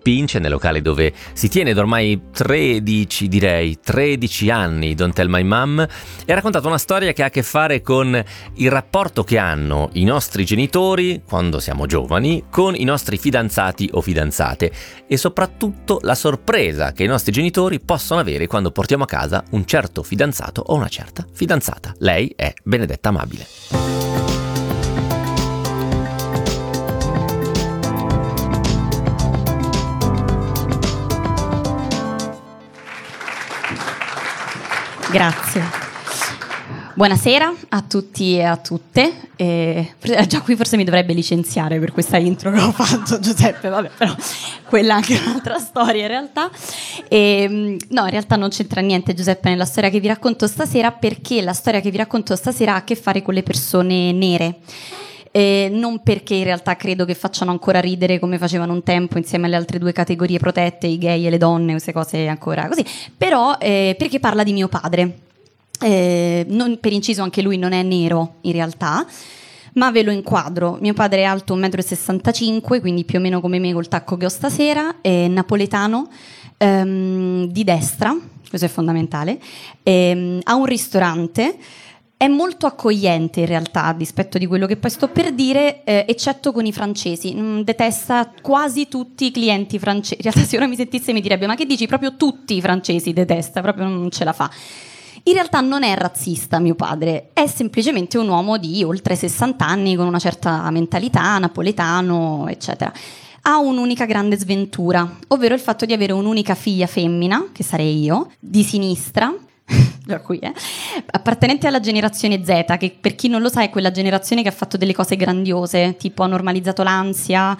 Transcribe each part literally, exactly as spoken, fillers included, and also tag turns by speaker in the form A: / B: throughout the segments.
A: Pince, nel locale dove si tiene da ormai tredici, direi, tredici anni Don't Tell My Mom, e ha raccontato una storia che ha a che fare con il rapporto che hanno i nostri genitori, quando siamo giovani, con i nostri fidanzati o fidanzate, e soprattutto la sorpresa che i nostri genitori possono avere quando portiamo a casa un certo fidanzato o una certa fidanzata. Lei è Benedetta Amabile.
B: Grazie. Buonasera a tutti e a tutte. Eh, già qui forse mi dovrebbe licenziare per questa intro che ho fatto Giuseppe, vabbè, però quella è anche un'altra storia in realtà. E, no, in realtà non c'entra niente Giuseppe nella storia che vi racconto stasera, perché la storia che vi racconto stasera ha a che fare con le persone nere. Eh, non perché in realtà credo che facciano ancora ridere come facevano un tempo insieme alle altre due categorie protette, i gay e le donne, queste cose ancora così, però eh, perché parla di mio padre. Eh, non, per inciso anche lui non è nero in realtà, ma ve lo inquadro. Mio padre è alto un metro e sessantacinque, quindi più o meno come me col tacco che ho stasera, è napoletano, ehm, di destra, questo è fondamentale, ehm, ha un ristorante. È molto accogliente in realtà, a dispetto di quello che poi sto per dire, eh, eccetto con i francesi. Mm, detesta quasi tutti i clienti francesi. In realtà se ora mi sentisse mi direbbe: ma che dici? Proprio tutti i francesi detesta, proprio non ce la fa. In realtà non è razzista mio padre, è semplicemente un uomo di oltre sessanta anni con una certa mentalità, napoletano, eccetera. Ha un'unica grande sventura, ovvero il fatto di avere un'unica figlia femmina, che sarei io, di sinistra, qui, eh, appartenente alla generazione Z, che per chi non lo sa è quella generazione che ha fatto delle cose grandiose, tipo ha normalizzato l'ansia,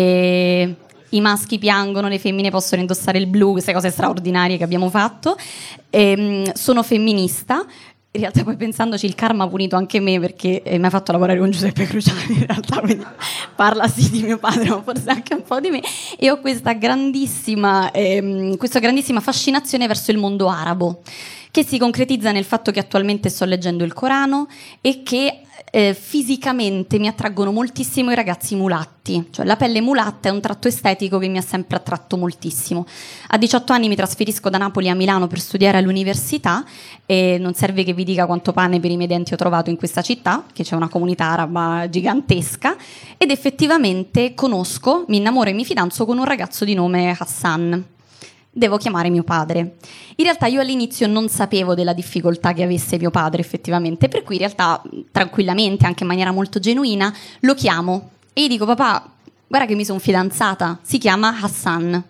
B: e i maschi piangono, le femmine possono indossare il blu, queste cose straordinarie che abbiamo fatto. E, sono femminista. In realtà poi pensandoci il karma ha punito anche me, perché eh, mi ha fatto lavorare con Giuseppe Cruciani in realtà, quindi parla sì di mio padre ma forse anche un po' di me, e ho questa grandissima ehm, questa grandissima fascinazione verso il mondo arabo, che si concretizza nel fatto che attualmente sto leggendo il Corano e che eh, fisicamente mi attraggono moltissimo i ragazzi mulatti, cioè la pelle mulatta è un tratto estetico che mi ha sempre attratto moltissimo. A diciotto anni mi trasferisco da Napoli a Milano per studiare all'università, e non serve che vi dica quanto pane per i miei denti ho trovato in questa città, che c'è una comunità araba gigantesca, ed effettivamente conosco, mi innamoro e mi fidanzo con un ragazzo di nome Hassan. Devo chiamare mio padre. In realtà io all'inizio non sapevo della difficoltà che avesse mio padre effettivamente, per cui in realtà tranquillamente, anche in maniera molto genuina, lo chiamo e gli dico: papà, guarda che mi sono fidanzata, si chiama Hassan.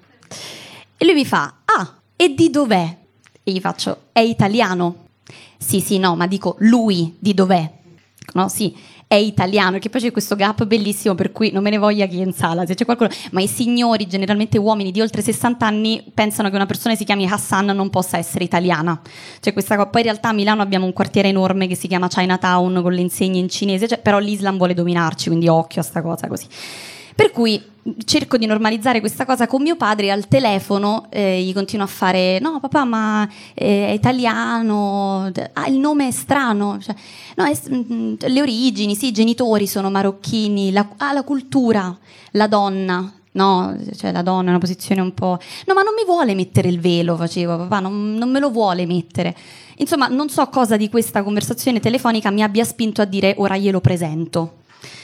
B: E lui mi fa: ah, e di dov'è? E gli faccio: è italiano. Sì, sì, no, ma dico lui di dov'è? No, sì, è italiano, che poi c'è questo gap bellissimo per cui non me ne voglia chi in sala, se c'è qualcuno, ma i signori, generalmente uomini di oltre sessanta anni, pensano che una persona che si chiami Hassan non possa essere italiana. C'è questa cosa. Poi in realtà a Milano abbiamo un quartiere enorme che si chiama Chinatown con le insegne in cinese, cioè, però l'Islam vuole dominarci, quindi occhio a sta cosa così. Per cui cerco di normalizzare questa cosa con mio padre, e al telefono eh, gli continuo a fare: no papà, ma è italiano, ah, il nome è strano, cioè, no, è, mh, le origini, sì, i genitori sono marocchini, la, ah, la cultura, la donna, no, cioè la donna è una posizione un po', no, ma non mi vuole mettere il velo, facevo, papà, non, non me lo vuole mettere. Insomma, non so cosa di questa conversazione telefonica mi abbia spinto a dire: ora glielo presento.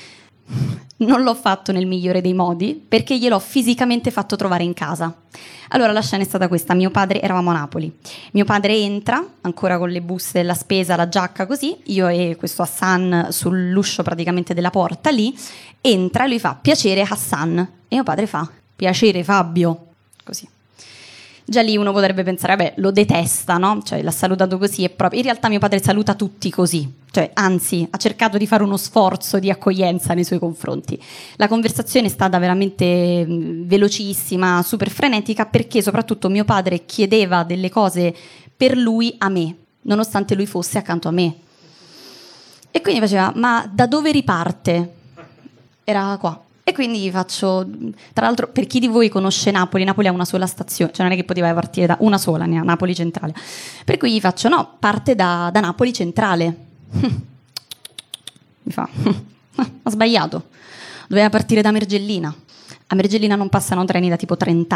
B: Non l'ho fatto nel migliore dei modi, perché gliel'ho fisicamente fatto trovare in casa. Allora la scena è stata questa: mio padre, eravamo a Napoli, mio padre entra ancora con le buste della spesa, la giacca così, io e questo Hassan sull'uscio praticamente della porta lì, entra e lui fa: piacere Hassan, e mio padre fa: piacere Fabio, così. Già lì uno potrebbe pensare: vabbè, lo detesta, no? Cioè l'ha salutato così, e proprio. In realtà mio padre saluta tutti così, cioè anzi ha cercato di fare uno sforzo di accoglienza nei suoi confronti. La conversazione è stata veramente velocissima, super frenetica, perché soprattutto mio padre chiedeva delle cose per lui a me, nonostante lui fosse accanto a me. E quindi faceva: ma da dove riparte? Era qua. E quindi gli faccio, tra l'altro, per chi di voi conosce Napoli, Napoli ha una sola stazione, cioè non è che poteva partire da una sola, ne ha Napoli Centrale. Per cui gli faccio: no, parte da, da Napoli Centrale. Mi fa: ha sbagliato, doveva partire da Mergellina. A Mergellina non passano treni da tipo trenta